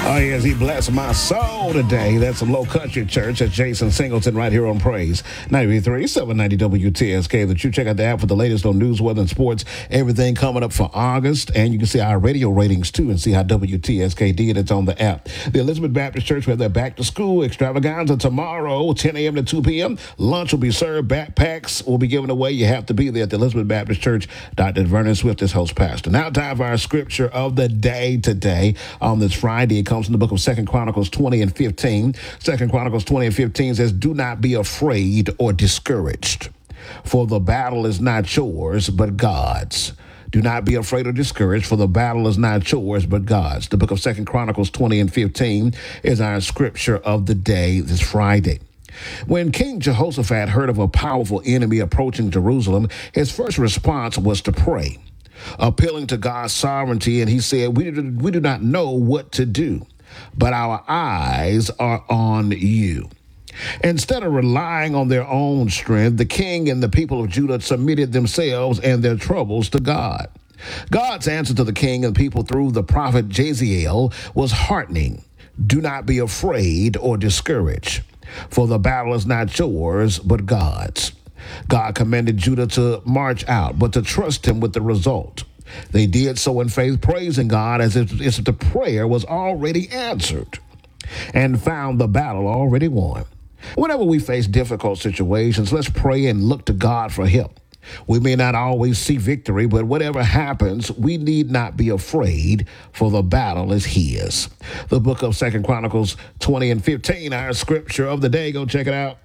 Oh, yes, he blessed my soul today. That's some Low Country Church at Jason Singleton right here on Praise 93, 790 WTSK. That you check out the app for the latest on news, weather, and sports. Everything coming up for August. And you can see our radio ratings, too, and see how WTSK did. It's on the app. The Elizabeth Baptist Church will have their back-to-school extravaganza tomorrow, 10 a.m. to 2 p.m. Lunch will be served. Backpacks will be given away. You have to be there at the Elizabeth Baptist Church. Dr. Vernon Swift is host pastor. Now time for our scripture of the day today. On this Friday, it comes from the book of 2 Chronicles 20 and 15. 2 Chronicles 20 and 15 says, "Do not be afraid or discouraged, for the battle is not yours, but God's." Do not be afraid or discouraged, for the battle is not yours, but God's. The book of 2 Chronicles 20 and 15 is our scripture of the day this Friday. When King Jehoshaphat heard of a powerful enemy approaching Jerusalem, his first response was to pray, appealing to God's sovereignty, and he said, we do not know what to do, but our eyes are on you. Instead of relying on their own strength, the king and the people of Judah submitted themselves and their troubles to God. God's answer to the king and people through the prophet Jaziel was heartening. Do not be afraid or discouraged, for the battle is not yours, but God's. God commanded Judah to march out, but to trust him with the result. They did so in faith, praising God as if the prayer was already answered, and found the battle already won. Whenever we face difficult situations, let's pray and look to God for help. We may not always see victory, but whatever happens, we need not be afraid, for the battle is his. The book of 2 Chronicles 20 and 15, our scripture of the day. Go check it out.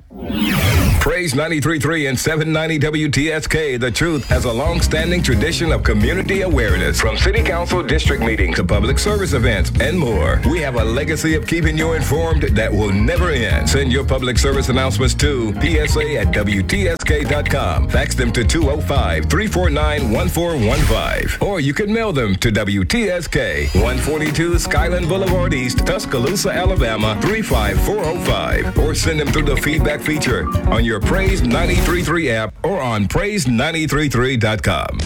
Praise 93.3 and 790 WTSK. The Truth has a long-standing tradition of community awareness, from city council district meetings to public service events and more. We have a legacy of keeping you informed that will never end. Send your public service announcements to psa@wtsk.com. Fax them to 205-349-1415. Or you can mail them to WTSK, 142 Skyland Boulevard East, Tuscaloosa, Alabama, 35405. Or send them through the feedback feature on your Praise 93.3 app or on praise933.com.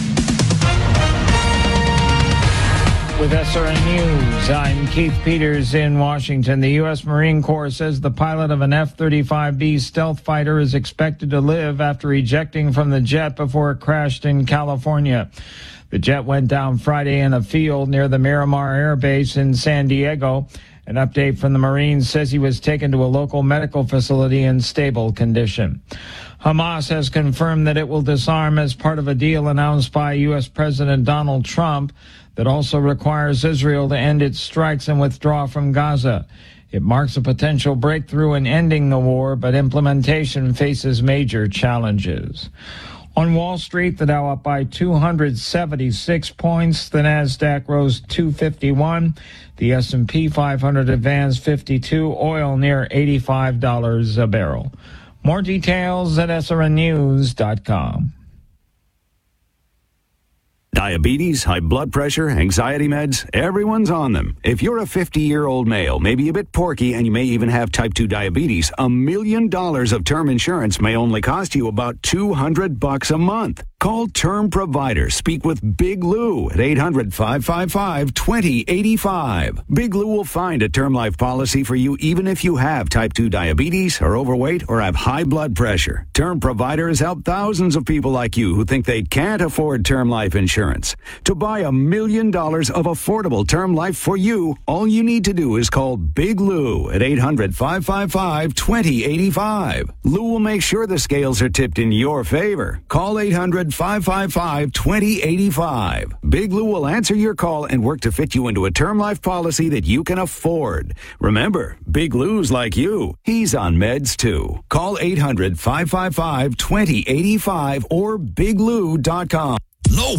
With SRN News, I'm Keith Peters in Washington. The U.S. Marine Corps says the pilot of an F-35B stealth fighter is expected to live after ejecting from the jet before it crashed in California. The jet went down Friday in a field near the Miramar Air Base in San Diego. An update from the Marines says he was taken to a local medical facility in stable condition. Hamas has confirmed that it will disarm as part of a deal announced by U.S. President Donald Trump that also requires Israel to end its strikes and withdraw from Gaza. It marks a potential breakthrough in ending the war, but implementation faces major challenges. On Wall Street, the Dow up by 276 points. The Nasdaq rose 251. The S&P 500 advanced 52. Oil near $85 a barrel. More details at srnnews.com. Diabetes, high blood pressure, anxiety meds, everyone's on them. If you're a 50-year-old male, maybe a bit porky, and you may even have type 2 diabetes, $1 million of term insurance may only cost you about $200 a month. Call Term Provider. Speak with Big Lou at 800-555-2085. Big Lou will find a term life policy for you even if you have type 2 diabetes, are overweight, or have high blood pressure. Term Provider has helped thousands of people like you who think they can't afford term life insurance. To buy $1 million of affordable term life for you, all you need to do is call Big Lou at 800-555-2085. Lou will make sure the scales are tipped in your favor. Call 800-555-2085. Big Lou will answer your call and work to fit you into a term life policy that you can afford. Remember, Big Lou's like you. He's on meds too. Call 800-555-2085 or biglou.com. Low